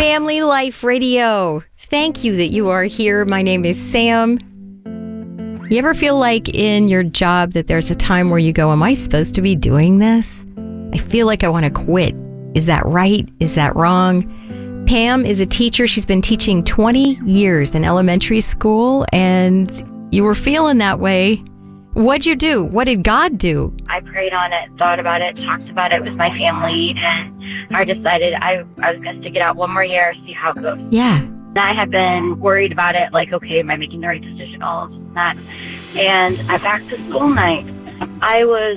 Family Life Radio. Thank you that you are here. My name is Sam. You ever feel like in your job that there's a time where you go, am I supposed to be doing this? I feel like I want to quit. Is that right? Is that wrong? Pam is a teacher. She's been teaching 20 years in elementary school, and you were feeling that way. What'd you do? What did God do? I prayed on it, thought about it, talked about it with my family, and I decided I was going to stick it out one more year, see how it goes. Yeah. I had been worried about it, like, okay, am I making the right decision? All this and that. And at back to school night, I was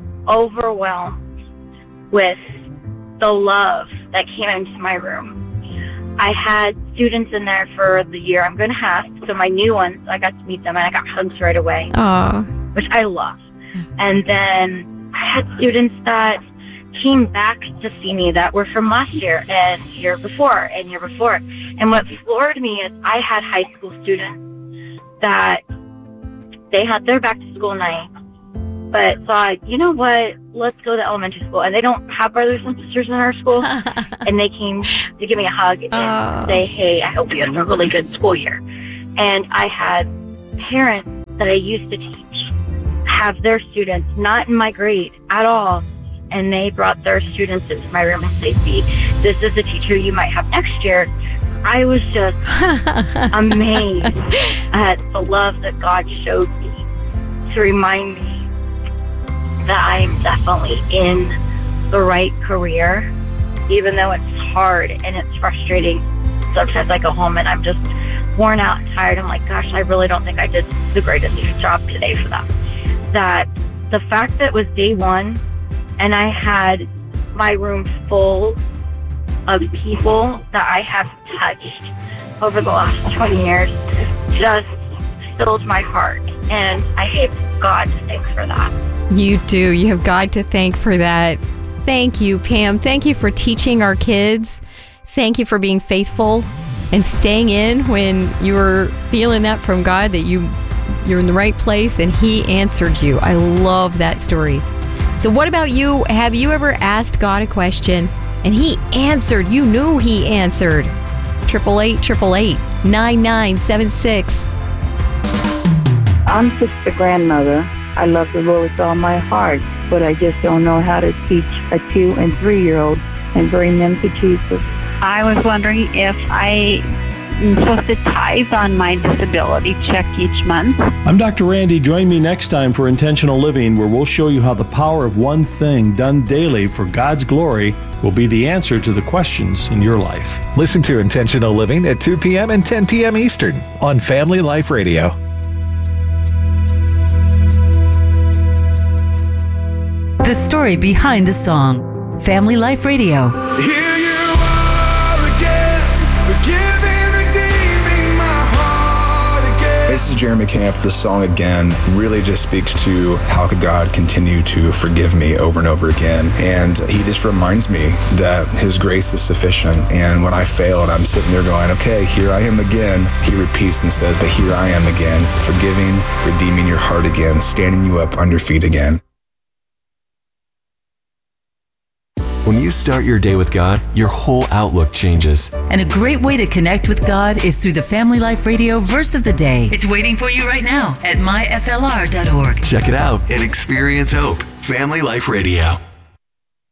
overwhelmed with the love that came into my room. I had students in there for the year I'm going to have, so my new ones, I got to meet them and I got hugs right away. Aww. Which I love. And then I had students that came back to see me that were from last year and year before and year before. And what floored me is I had high school students that they had their back to school night, but thought, you know what, let's go to elementary school. And they don't have brothers and sisters in our school. And they came to give me a hug and say, hey, I hope you had a really good school year. And I had parents that I used to teach have their students not in my grade at all. And they brought their students into my room and say, see, this is a teacher you might have next year. I was just amazed at the love that God showed me to remind me that I'm definitely in the right career, even though it's hard and it's frustrating. Sometimes I go home and I'm just worn out and tired. I'm like, gosh, I really don't think I did the greatest job today for them. That the fact that it was day one and I had my room full of people that I have touched over the last 20 years just filled my heart. And I have God to thank for that. You do. You have God to thank for that. Thank you, Pam. Thank you for teaching our kids. Thank you for being faithful and staying in when you were feeling that from God, that you're in the right place and He answered you. I love that story. So what about you? Have you ever asked God a question and He answered? You knew He answered. 888-888-9976. I'm just a grandmother. I love the Lord with all my heart, but I just don't know how to teach a 2- and 3-year-old and bring them to Jesus. I was wondering if I'm supposed to tithe on my disability check each month. I'm Dr. Randy. Join me next time for Intentional Living, where we'll show you how the power of one thing done daily for God's glory will be the answer to the questions in your life. Listen to Intentional Living at 2 p.m. and 10 p.m. Eastern on Family Life Radio. The story behind the song. Family Life Radio. Here you are again, forgiving, redeeming my heart again. This is Jeremy Camp. The song Again really just speaks to how could God continue to forgive me over and over again. And He just reminds me that His grace is sufficient. And when I failed, I'm sitting there going, okay, here I am again. He repeats and says, but here I am again, forgiving, redeeming your heart again, standing you up on your feet again. When you start your day with God, your whole outlook changes. And a great way to connect with God is through the Family Life Radio Verse of the Day. It's waiting for you right now at myflr.org. Check it out and experience hope. Family Life Radio.